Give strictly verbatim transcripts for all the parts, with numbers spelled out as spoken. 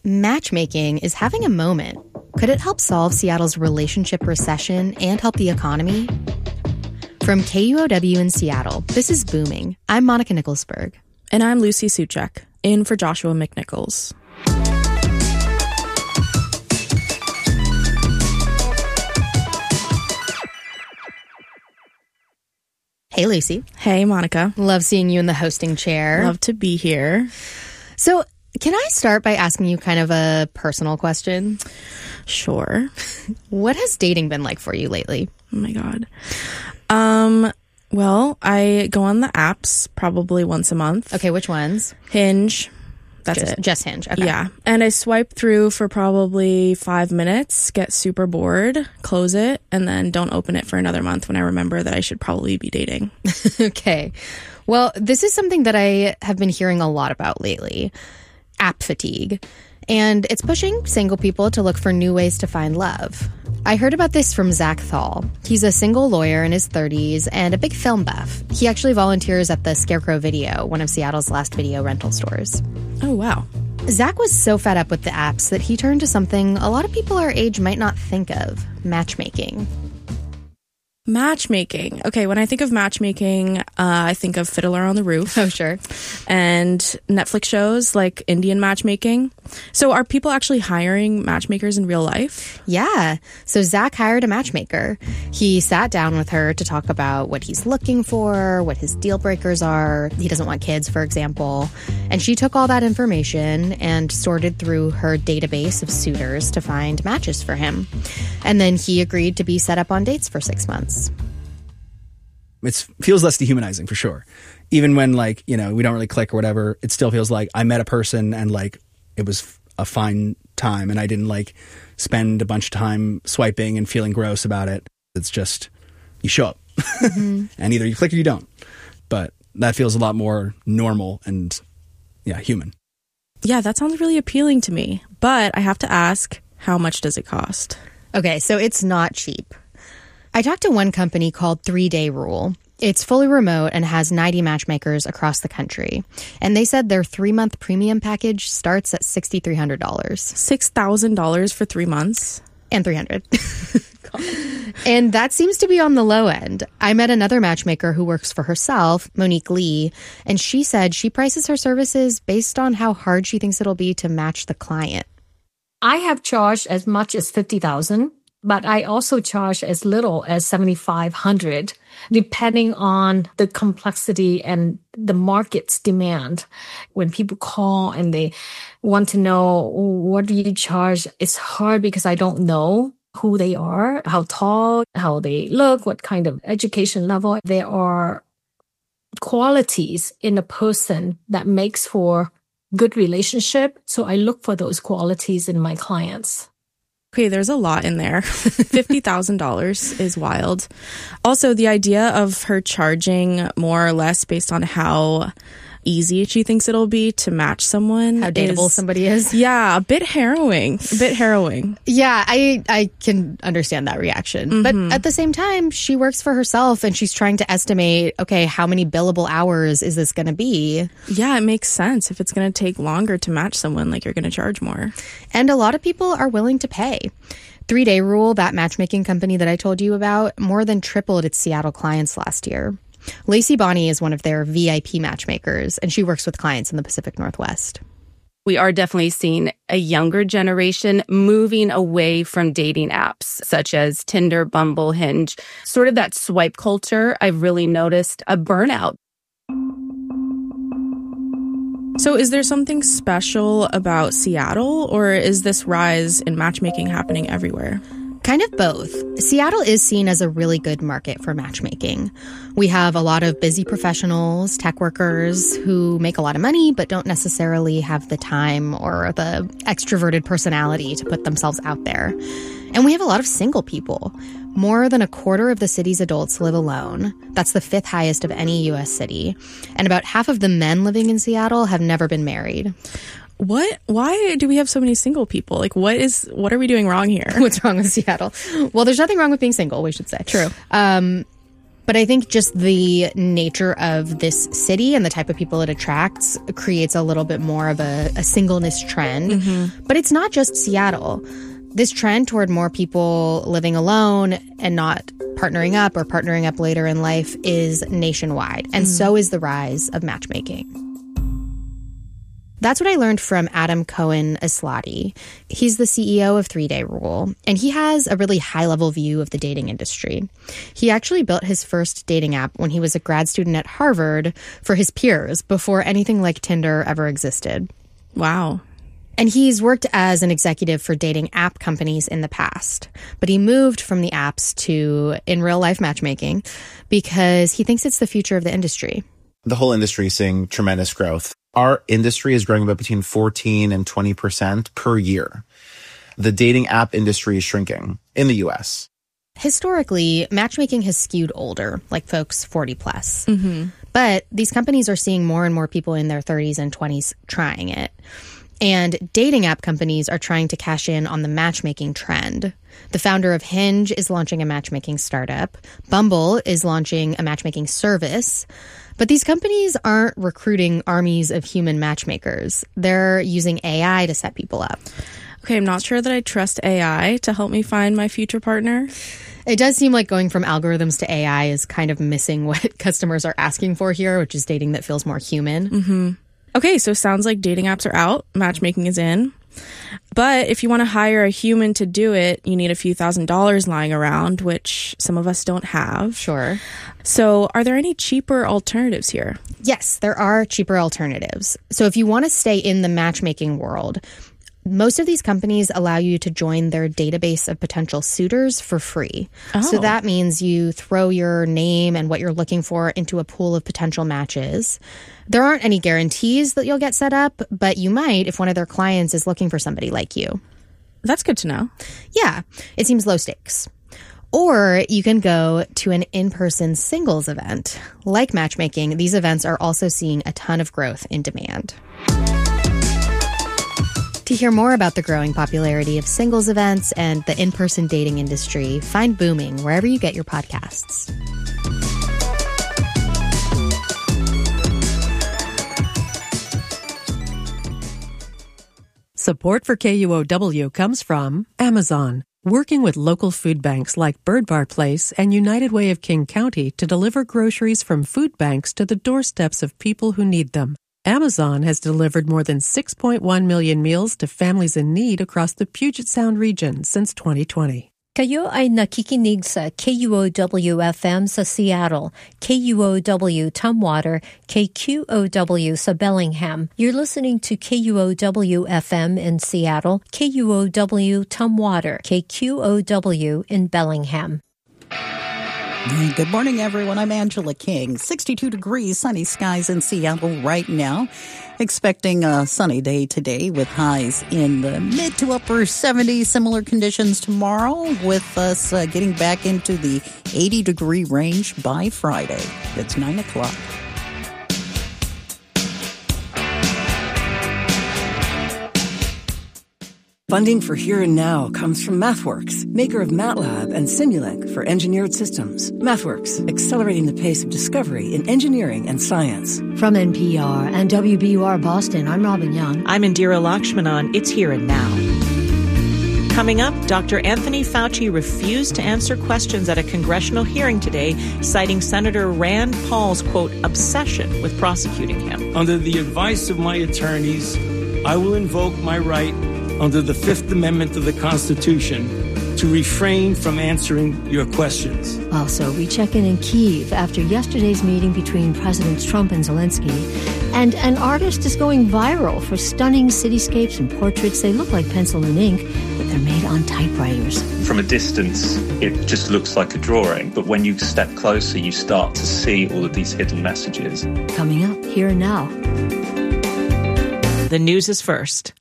Matchmaking is having a moment. Could it help solve Seattle's relationship recession and help the economy? From K U O W in Seattle, this is Booming. I'm Monica Nicholsberg. And I'm Lucy Suchek, in for Joshua McNichols. Hey, Lucy. Hey, Monica. Love seeing you in the hosting chair. Love to be here. So, can I start by asking you kind of a personal question? Sure. What has dating been like for you lately? Oh my God. Um, well, I go on the apps probably once a month. Okay, which ones? Hinge. That's just, it. Just Hinge. Okay. Yeah. And I swipe through for probably five minutes, get super bored, close it, and then don't open it for another month when I remember that I should probably be dating. Okay. Well, this is something that I have been hearing a lot about lately. App fatigue. And it's pushing single people to look for new ways to find love. I heard about this from Zach Thal. He's a single lawyer in his thirties and a big film buff. He actually volunteers at the Scarecrow Video, one of Seattle's last video rental stores. Oh, wow. Zach was so fed up with the apps that he turned to something a lot of people our age might not think of, matchmaking. Matchmaking. Okay, when I think of matchmaking, uh, I think of Fiddler on the Roof. Oh, sure. And Netflix shows like Indian matchmaking. So are people actually hiring matchmakers in real life? Yeah. So Zach hired a matchmaker. He sat down with her to talk about what he's looking for, what his deal breakers are. He doesn't want kids, for example. And she took all that information and sorted through her database of suitors to find matches for him. And then he agreed to be set up on dates for six months. It feels less dehumanizing for sure. Even when, like, you know, we don't really click or whatever, it still feels like I met a person and like it was a fine time and I didn't like spend a bunch of time swiping and feeling gross about it. It's just you show up mm-hmm. and either you click or you don't. But that feels a lot more normal and, yeah, human. Yeah, that sounds really appealing to me. But I have to ask, how much does it cost? Okay, so it's not cheap. I talked to one company called Three Day Rule. It's fully remote and has ninety matchmakers across the country. And they said their three-month premium package starts at six thousand three hundred dollars. six thousand dollars for three months? And three hundred dollars. And that seems to be on the low end. I met another matchmaker who works for herself, Monique Lee, and she said she prices her services based on how hard she thinks it'll be to match the client. I have charged as much as fifty thousand dollars. But I also charge as little as seventy-five hundred dollars, depending on the complexity and the market's demand. When people call and they want to know, what do you charge? It's hard because I don't know who they are, how tall, how they look, what kind of education level. There are qualities in a person that makes for good relationship. So I look for those qualities in my clients. Okay, there's a lot in there. fifty thousand dollars is wild. Also, the idea of her charging more or less based on how easy she thinks it'll be to match someone. How dateable is, somebody is. Yeah, a bit harrowing. A bit harrowing. Yeah, I, I can understand that reaction. Mm-hmm. But at the same time, she works for herself and she's trying to estimate, okay, how many billable hours is this going to be? Yeah, it makes sense. If it's going to take longer to match someone, like, you're going to charge more. And a lot of people are willing to pay. Three Day Rule, that matchmaking company that I told you about, more than tripled its Seattle clients last year. Lacey Bonney is one of their V I P matchmakers, and she works with clients in the Pacific Northwest. We are definitely seeing a younger generation moving away from dating apps such as Tinder, Bumble, Hinge. Sort of that swipe culture, I've really noticed a burnout. So is there something special about Seattle, or is this rise in matchmaking happening everywhere? Kind of both. Seattle is seen as a really good market for matchmaking. We have a lot of busy professionals, tech workers who make a lot of money but don't necessarily have the time or the extroverted personality to put themselves out there. And we have a lot of single people. More than a quarter of the city's adults live alone. That's the fifth highest of any U S city. And about half of the men living in Seattle have never been married. What? Why do we have so many single people? Like, what is, what are we doing wrong here? What's wrong with Seattle? Well, there's nothing wrong with being single, we should say. True. Um, But I think just the nature of this city and the type of people it attracts creates a little bit more of a, a singleness trend. Mm-hmm. But it's not just Seattle. This trend toward more people living alone and not partnering up or partnering up later in life is nationwide. And mm. so is the rise of matchmaking. That's what I learned from Adam Cohen-Aslati. He's the C E O of Three Day Rule, and he has a really high-level view of the dating industry. He actually built his first dating app when he was a grad student at Harvard for his peers before anything like Tinder ever existed. Wow. And he's worked as an executive for dating app companies in the past. But he moved from the apps to in real life matchmaking because he thinks it's the future of the industry. The whole industry is seeing tremendous growth. Our industry is growing about between fourteen and twenty percent per year. The dating app industry is shrinking in the U S. Historically, matchmaking has skewed older, like folks forty plus. Mm-hmm. But these companies are seeing more and more people in their thirties and twenties trying it. And dating app companies are trying to cash in on the matchmaking trend. The founder of Hinge is launching a matchmaking startup. Bumble is launching a matchmaking service. But these companies aren't recruiting armies of human matchmakers. They're using A I to set people up. Okay, I'm not sure that I trust A I to help me find my future partner. It does seem like going from algorithms to A I is kind of missing what customers are asking for here, which is dating that feels more human. Mm-hmm. Okay, so sounds like dating apps are out, matchmaking is in. But if you want to hire a human to do it, you need a few thousand dollars lying around, which some of us don't have. Sure. So are there any cheaper alternatives here? Yes, there are cheaper alternatives. So if you want to stay in the matchmaking world, most of these companies allow you to join their database of potential suitors for free. Oh. So that means you throw your name and what you're looking for into a pool of potential matches. There aren't any guarantees that you'll get set up, but you might if one of their clients is looking for somebody like you. That's good to know. Yeah, it seems low stakes. Or you can go to an in-person singles event. Like matchmaking, these events are also seeing a ton of growth in demand. To hear more about the growing popularity of singles events and the in-person dating industry, find Booming wherever you get your podcasts. Support for K U O W comes from Amazon, working with local food banks like Bird Bar Place and United Way of King County to deliver groceries from food banks to the doorsteps of people who need them. Amazon has delivered more than six point one million meals to families in need across the Puget Sound region since twenty twenty. Kayo ay nakikinig sa K U O W F M sa Seattle, K U O W Tumwater, K Q O W sa Bellingham. You're listening to K U O W F M in Seattle, K U O W Tumwater, K Q O W in Bellingham. Good morning, everyone. I'm Angela King. sixty-two degrees, sunny skies in Seattle right now. Expecting a sunny day today with highs in the mid to upper seventies. Similar conditions tomorrow with us uh, getting back into the eighty degree range by Friday. It's nine o'clock. Funding for Here and Now comes from MathWorks, maker of MATLAB and Simulink for engineered systems. MathWorks, accelerating the pace of discovery in engineering and science. From N P R and W B U R Boston, I'm Robin Young. I'm Indira Lakshmanan. It's Here and Now. Coming up, Doctor Anthony Fauci refused to answer questions at a congressional hearing today, citing Senator Rand Paul's, quote, obsession with prosecuting him. Under the advice of my attorneys, I will invoke my right under the Fifth Amendment of the Constitution to refrain from answering your questions. Also, we check in in Kyiv after yesterday's meeting between Presidents Trump and Zelensky. And an artist is going viral for stunning cityscapes and portraits. They look like pencil and ink, but they're made on typewriters. From a distance, it just looks like a drawing. But when you step closer, you start to see all of these hidden messages. Coming up, Here and Now. The news is first.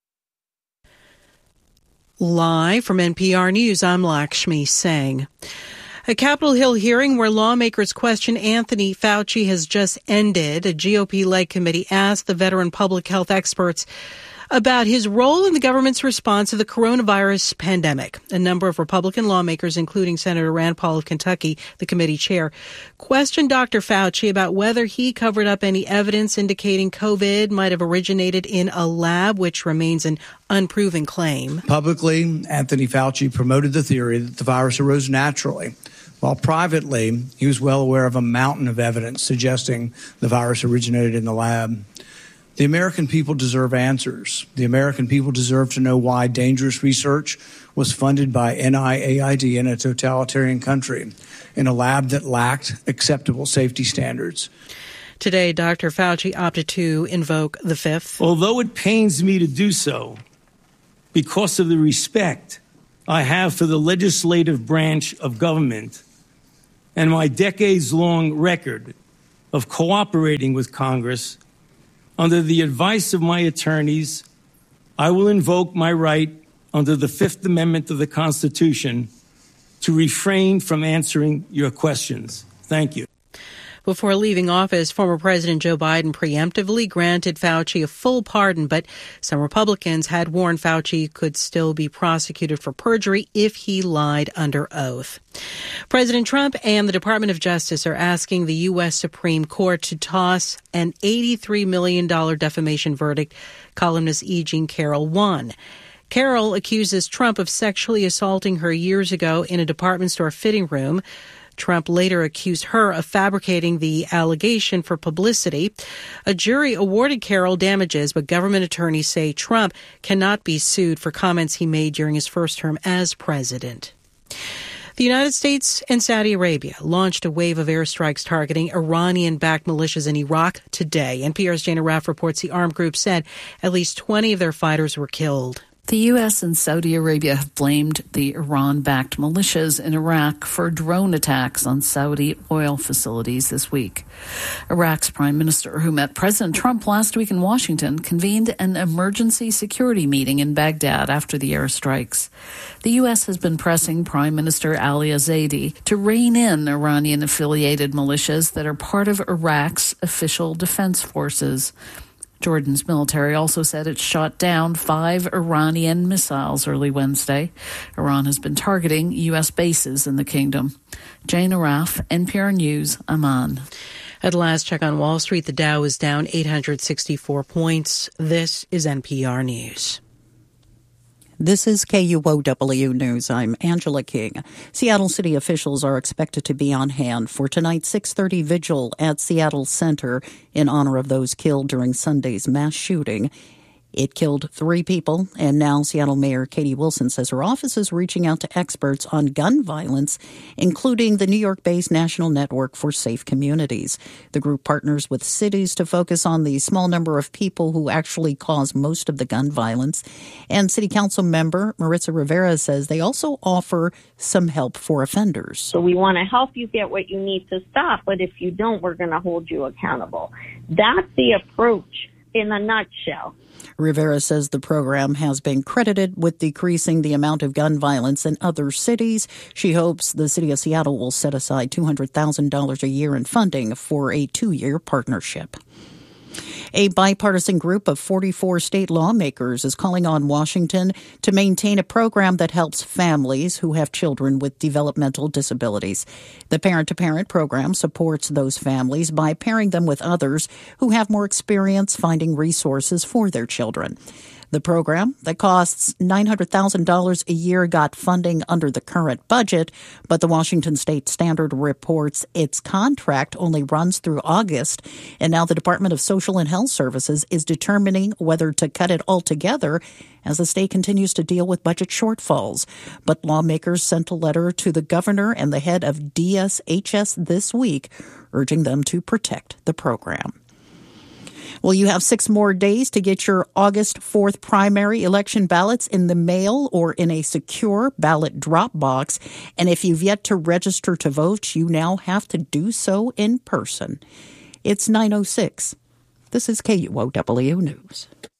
Live from N P R News, I'm Lakshmi Singh. A Capitol Hill hearing where lawmakers question Anthony Fauci has just ended. A G O P-led committee asked the veteran public health experts about his role in the government's response to the coronavirus pandemic. A number of Republican lawmakers, including Senator Rand Paul of Kentucky, the committee chair, questioned Doctor Fauci about whether he covered up any evidence indicating COVID might have originated in a lab, which remains an unproven claim. Publicly, Anthony Fauci promoted the theory that the virus arose naturally, while privately, he was well aware of a mountain of evidence suggesting the virus originated in the lab. The American people deserve answers. The American people deserve to know why dangerous research was funded by N I A I D in a totalitarian country, in a lab that lacked acceptable safety standards. Today, Doctor Fauci opted to invoke the Fifth. Although it pains me to do so, because of the respect I have for the legislative branch of government and my decades-long record of cooperating with Congress, under the advice of my attorneys, I will invoke my right under the Fifth Amendment of the Constitution to refrain from answering your questions. Thank you. Before leaving office, former President Joe Biden preemptively granted Fauci a full pardon, but some Republicans had warned Fauci could still be prosecuted for perjury if he lied under oath. President Trump and the Department of Justice are asking the U S Supreme Court to toss an eighty-three million dollars defamation verdict columnist E. Jean Carroll won. Carroll accuses Trump of sexually assaulting her years ago in a department store fitting room. Trump later accused her of fabricating the allegation for publicity. A jury awarded Carroll damages, but government attorneys say Trump cannot be sued for comments he made during his first term as president. The United States and Saudi Arabia launched a wave of airstrikes targeting Iranian-backed militias in Iraq today. N P R's Jana Raff reports the armed group said at least twenty of their fighters were killed. The U S and Saudi Arabia have blamed the Iran-backed militias in Iraq for drone attacks on Saudi oil facilities this week. Iraq's prime minister, who met President Trump last week in Washington, convened an emergency security meeting in Baghdad after the airstrikes. The U S has been pressing Prime Minister Ali Zaidi to rein in Iranian-affiliated militias that are part of Iraq's official defense forces. Jordan's military also said it shot down five Iranian missiles early Wednesday. Iran has been targeting U S bases in the kingdom. Jane Araf, N P R News, Amman. At last check on Wall Street, the Dow is down eight hundred sixty-four points. This is N P R News. This is K U O W News. I'm Angela King. Seattle City officials are expected to be on hand for tonight's six thirty vigil at Seattle Center in honor of those killed during Sunday's mass shooting. It killed three people, and now Seattle Mayor Katie Wilson says her office is reaching out to experts on gun violence, including the New York-based National Network for Safe Communities. The group partners with cities to focus on the small number of people who actually cause most of the gun violence. And City Council member Maritza Rivera says they also offer some help for offenders. So we want to help you get what you need to stop, but if you don't, we're going to hold you accountable. That's the approach in a nutshell. Rivera says the program has been credited with decreasing the amount of gun violence in other cities. She hopes the city of Seattle will set aside two hundred thousand dollars a year in funding for a two-year partnership. A bipartisan group of forty-four state lawmakers is calling on Washington to maintain a program that helps families who have children with developmental disabilities. The Parent-to-Parent program supports those families by pairing them with others who have more experience finding resources for their children. The program, that costs nine hundred thousand dollars a year, got funding under the current budget, but the Washington State Standard reports its contract only runs through August, and now the Department of Social and Health Services is determining whether to cut it altogether as the state continues to deal with budget shortfalls. But lawmakers sent a letter to the governor and the head of D S H S this week, urging them to protect the program. Well, you have six more days to get your August fourth primary election ballots in the mail or in a secure ballot drop box. And if you've yet to register to vote, you now have to do so in person. It's nine oh six. This is K U O W News.